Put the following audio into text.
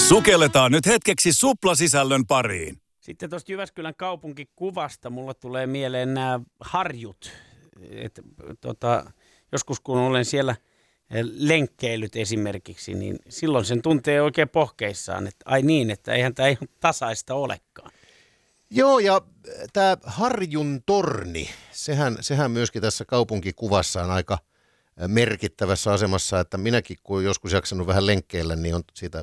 Sukelletaan nyt hetkeksi suplasisällön pariin. Sitten tuosta Jyväskylän kaupunkikuvasta mulle tulee mieleen nämä harjut. Joskus kun olen siellä lenkkeillyt esimerkiksi, niin silloin sen tuntee oikein pohkeissaan, että ai niin, että eihän tämä ihan tasaista olekaan. Joo, ja tämä Harjun torni, sehän myöskin tässä kaupunkikuvassa on aika merkittävässä asemassa, että minäkin kun olen joskus jaksanut vähän lenkkeillä, niin on siitä